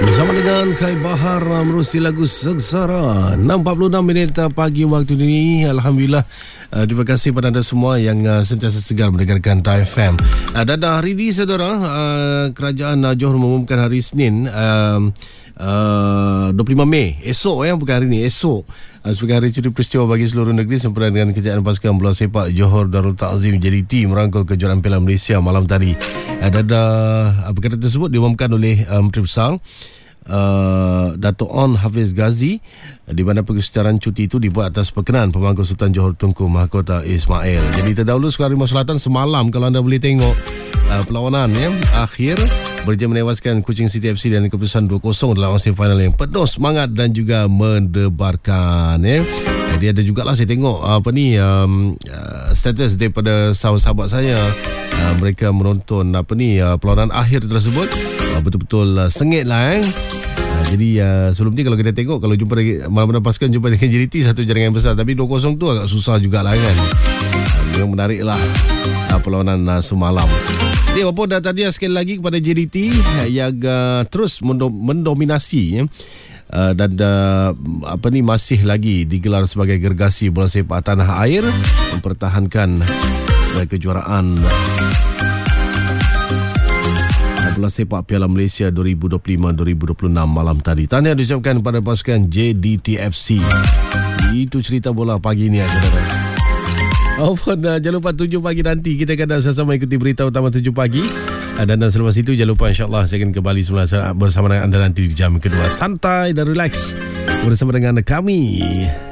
Bersama dengan Kai Bahar menerusi lagu Sengsara. 6.46 minit pagi waktu ini. Alhamdulillah, terima kasih kepada anda semua yang sentiasa segar mendengarkan Thai FM. Dan hari ini saudara, kerajaan Johor mengumumkan hari Isnin 25 Mei, esok bukan hari ini, esok sebagai hari cuti peristiwa bagi seluruh negeri sempena dengan kejayaan pasukan bola sepak Johor Darul Ta'zim JDT merangkul kejuaraan Piala Malaysia malam tadi. Dan perkara tersebut diumumkan oleh Menteri Besar Dato' On Hafiz Ghazi, di mana persetujuan cuti itu dibuat atas perkenan Pemangku Sultan Johor Tunku Mahkota Ismail. Jadi terdahulu Sukan Harimau Selatan semalam, kalau anda boleh tengok perlawanan akhir, berjaya menewaskan Kuching City FC dengan keputusan 2-0 dalam semifinal yang penuh semangat dan juga mendebarkan. Jadi ada jugalah saya tengok status daripada sahabat-sahabat saya, mereka menonton perlawanan akhir tersebut, betul-betul sengit lah. Jadi sebelum ni kalau kita tengok, kalau jumpa malam-malam pasukan jumpa dengan JDT, satu jaringan besar, tapi 2-0 tu agak susah jugalah kan. Memang menarik lah perlawanan semalam. Jadi walaupun dah tadi sekali lagi kepada JDT yang terus mendominasi dan masih lagi digelar sebagai gergasi bola sepak tanah air, mempertahankan kejuaraan bola sepak Piala Malaysia 2025-2026 malam tadi. Tahniah diucapkan kepada pasukan JDT FC. Itu cerita bola pagi ini saudara. Jangan lupa 7 pagi nanti kita akan sama-sama ikuti berita utama 7 pagi. Dan selepas itu jangan lupa, insyaAllah saya akan kembali semula bersama dengan anda nanti di jam kedua. Santai dan relax bersama dengan kami.